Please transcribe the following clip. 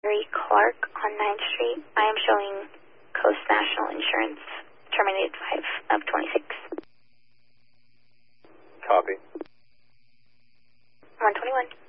Mary Clark on 9th Street. I am showing Coast National Insurance, terminated 5 of 26. Copy. 121.